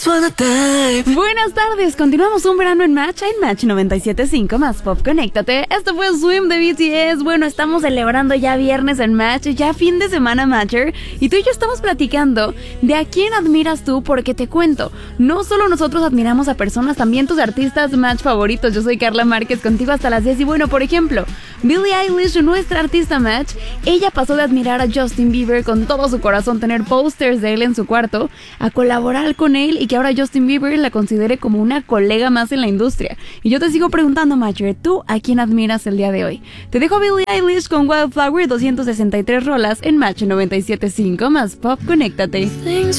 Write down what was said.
Buenas tardes, continuamos un verano en Match 97.5 más Pop. Conéctate. Esto fue Swim de BTS. Bueno, estamos celebrando ya viernes en Match, ya fin de semana Matcher, y tú y yo estamos platicando de a quién admiras tú, porque te cuento, no solo nosotros admiramos a personas, también tus artistas Match favoritos. Yo soy Carla Márquez, contigo hasta las 10. Y bueno, por ejemplo, Billie Eilish, nuestra artista Match, ella pasó de admirar a Justin Bieber con todo su corazón, tener posters de él en su cuarto, a colaborar con él y que ahora Justin Bieber la considere como una colega más en la industria. Y yo te sigo preguntando, Matcher, ¿tú a quién admiras el día de hoy? Te dejo Billie Eilish con Wildflower, 263 rolas en Match 97.5 más Pop. Conéctate.